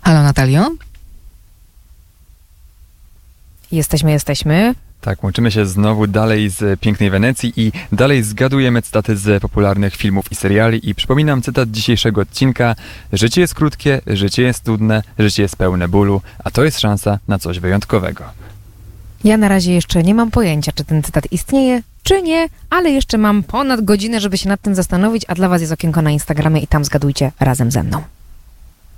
Halo, Natalio? Jesteśmy. Tak, łączymy się znowu dalej z pięknej Wenecji i dalej zgadujemy cytaty z popularnych filmów i seriali. I przypominam cytat dzisiejszego odcinka. Życie jest krótkie, życie jest trudne, życie jest pełne bólu, a to jest szansa na coś wyjątkowego. Ja na razie jeszcze nie mam pojęcia, czy ten cytat istnieje, czy nie, ale jeszcze mam ponad godzinę, żeby się nad tym zastanowić, a dla was jest okienko na Instagramie i tam zgadujcie razem ze mną.